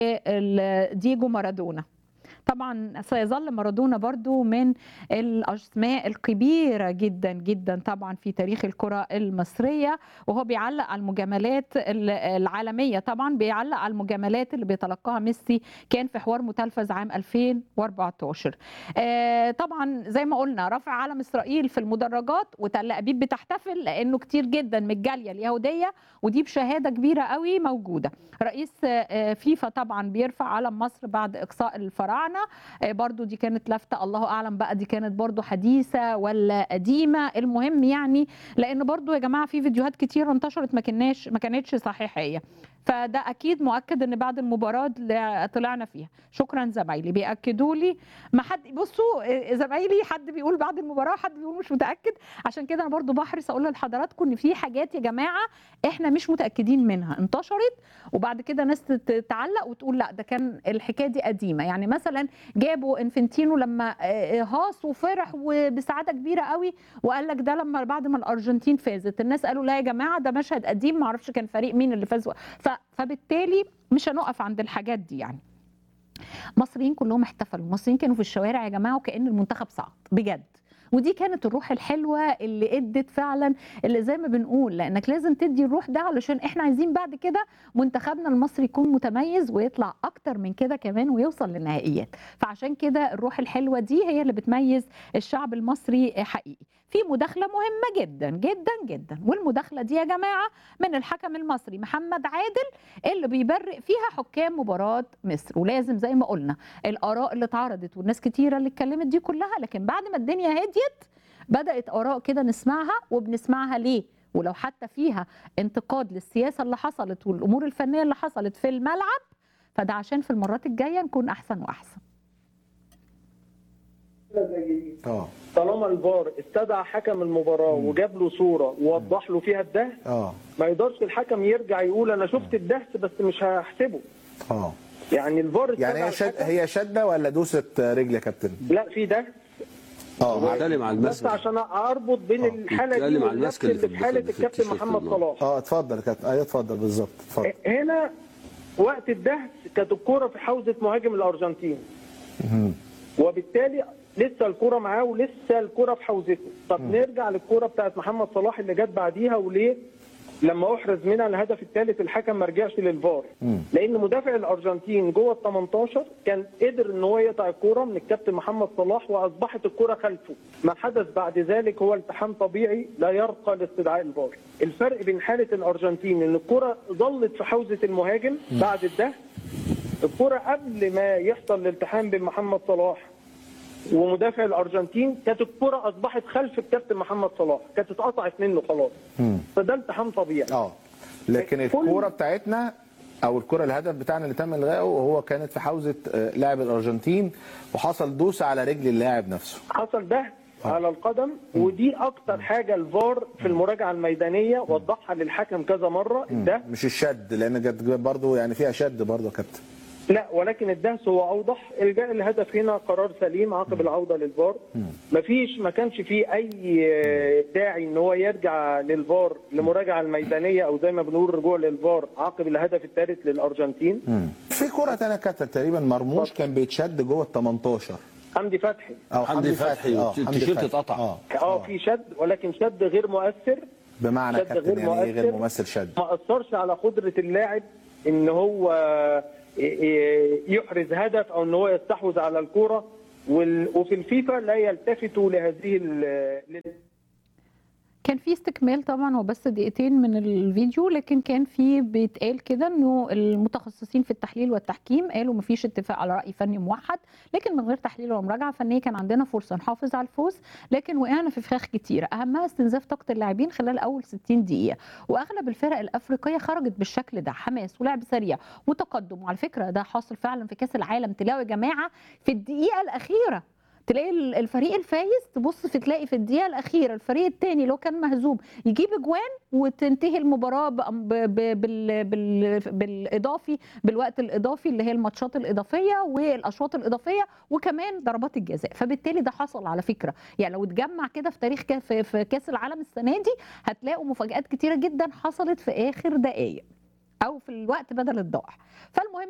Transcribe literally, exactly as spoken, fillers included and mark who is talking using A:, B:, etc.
A: دييجو مارادونا. طبعا سيظل مارادونا برضو من الأسماء الكبيرة جدا جدا طبعا في تاريخ الكرة المصرية، وهو بيعلق على المجاملات العالمية، طبعا بيعلق على المجاملات اللي بيتلقاها ميسي، كان في حوار متلفز عام ألفين وأربعتاشر. طبعا زي ما قلنا رفع علم إسرائيل في المدرجات، وتل أبيب بتحتفل لأنه كتير جدا من الجالية اليهودية، ودي بشهادة كبيرة قوي موجودة. رئيس فيفا طبعا بيرفع علم مصر بعد إقصاء الفراعنة، برضو دي كانت لفتة، الله أعلم بقى دي كانت برضو حديثة ولا قديمة. المهم يعني لأن برضو يا جماعة في فيديوهات كتير انتشرت ما كناش ما كانتش صحيحية، فده أكيد مؤكد إن بعد المباراة اللي طلعنا فيها. شكرا زمايلي بيأكدوا لي، ما حد بصوا زمايلي حد بيقول بعد المباراة وحد بيقول مش متأكد، عشان كده أنا برضو بحرص أقول لحضراتكم إن في حاجات يا جماعة إحنا مش متأكدين منها انتشرت، وبعد كده ناس تعلق وتقول لا ده كان الحكاية دي قديمة. يعني مثلا جابوا انفنتينو لما هاص وفرح وبسعاده كبيره قوي، وقال لك ده لما بعد ما الارجنتين فازت، الناس قالوا لا يا جماعه ده مشهد قديم، ما اعرفش كان فريق مين اللي فاز. فبالتالي مش هنقف عند الحاجات دي. يعني مصريين كلهم احتفلوا، المصريين كانوا في الشوارع يا جماعه وكأن المنتخب صعد بجد، ودي كانت الروح الحلوه اللي ادت فعلا، اللي زي ما بنقول لانك لازم تدي الروح ده علشان احنا عايزين بعد كده منتخبنا المصري يكون متميز ويطلع اكتر من كده كمان ويوصل للنهائيات. فعشان كده الروح الحلوه دي هي اللي بتميز الشعب المصري حقيقي. في مداخله مهمه جدا جدا جدا، والمداخله دي يا جماعه من الحكم المصري محمد عادل اللي بيبرئ فيها حكام مباراه مصر. ولازم زي ما قلنا الاراء اللي اتعرضت والناس كتيره اللي اتكلمت دي كلها، لكن بعد ما الدنيا هديت بدأت آراء كده نسمعها، وبنسمعها ليه؟ ولو حتى فيها انتقاد للسياسة اللي حصلت والأمور الفنية اللي حصلت في الملعب، فده عشان في المرات الجاية نكون أحسن وأحسن.
B: اه
C: طالما الفار استدعى حكم المباراة وجاب له صورة ووضح له فيها الدهس،
B: اه
C: ما يقدرش الحكم يرجع يقول أنا شفت الدهس بس مش هحسبه.
B: اه
C: يعني الفار
B: يعني هي شد هي شده ولا دوسه رجل يا كابتن؟
C: لا في دهس.
B: اه
D: بتكلم على المسك،
C: بس عشان اربط بين
B: أوه.
C: الحاله دي
D: بتكلم على المسك
C: والنفس
D: اللي
C: اللي
D: في
C: في حاله
D: الدخل- في
C: الكابتن
D: التيشيرت
C: محمد
D: النهار.
C: صلاح.
B: اه اتفضل يا كابتن. ايوه اتفضل بالظبط اتفضل.
C: هنا وقت الدهس كانت الكوره في حوزه مهاجم الارجنتين، وبالتالي لسه الكوره معاه ولسه الكوره في حوزته. طب نرجع للكوره بتاعت محمد صلاح اللي جت بعديها، وليه لما احرز منها الهدف الثالث الحكم ما رجعش للفار؟ لان مدافع الارجنتين جوه ال تمنتاشر كان قدر ان هو يقطع الكوره من الكابتن محمد صلاح، واصبحت الكوره خلفه. ما حدث بعد ذلك هو التحام طبيعي لا يرقى لاستدعاء الفار. الفرق بين حاله الارجنتين ان الكوره ظلت في حوزه المهاجم بعد الدهس، الكوره قبل ما يحصل الالتحام بين محمد صلاح ومدافع الارجنتين كانت الكره اصبحت خلف الكابتن محمد صلاح، كانت اتقطعت منه خلاص. فده التحام طبيعي.
B: اه لكن الكوره بتاعتنا او الكره الهدف بتاعنا اللي تم الغائه وهو كانت في حوزه آه، لاعب الارجنتين، وحصل دوسه على رجل اللاعب نفسه.
C: حصل ده على القدم، ودي اكتر حاجه الفار في المراجعه الميدانيه وضحها للحكم كذا مره. ده
B: مش الشد، لان كانت برضه يعني فيها شد برضه يا كابتن.
C: لا، ولكن الدهس هو اوضح. الجاء الهدف هنا قرار سليم عقب العوده للفار. مفيش ما كانش فيه اي داعي ان هو يرجع للفار لمراجعه الميدانيه، او زي ما بنقول رجوع للفار عقب الهدف الثالث للارجنتين.
B: في كره ثانيه كابتن تقريبا مرموش كان بيتشد جوه ال تمنتاشر.
C: حمدي فتحي
B: او
D: حمدي فتحي
B: اه حمدي
D: التيشيرت
B: فتحي.
D: اتقطع.
B: اه
C: اه في شد، ولكن شد غير مؤثر.
B: بمعنى
C: شد
B: كابتن
C: غير
B: يعني ايه غير
C: مؤثر.
B: ممثل شد؟
C: ما اثرش على قدره اللاعب ان هو يحرز هدف او ان هو يستحوذ على الكوره. وفي الفيفا لا يلتفتوا لهذه ال...
A: كان في استكمال طبعا، هو بس دقيقتين من الفيديو، لكن كان في بيتقال كده انه المتخصصين في التحليل والتحكيم قالوا مفيش اتفاق على راي فني موحد، لكن من غير تحليل ولا مراجعه فنيه كان عندنا فرصه نحافظ على الفوز، لكن وقعنا في فخاخ كتيره اهمها استنزاف طاقه اللاعبين خلال اول ستين دقيقه. واغلب الفرق الافريقيه خرجت بالشكل ده، حماس ولعب سريع وتقدم. وعلى فكره ده حاصل فعلا في كاس العالم، تلاقوا يا جماعه في الدقيقه الاخيره تلاقي الفريق الفايز، تبص في تلاقي في الدقيقه الاخيره الفريق الثاني لو كان مهزوم يجيب اجوان وتنتهي المباراه بال بال بالاضافي بالوقت الاضافي اللي هي الماتشات الاضافيه والاشواط الاضافيه وكمان ضربات الجزاء. فبالتالي ده حصل على فكره، يعني لو اتجمع كده في تاريخ في كاس العالم السنه دي هتلاقوا مفاجآت كتيره جدا حصلت في اخر دقائق او في الوقت بدل الضائع. فالمهم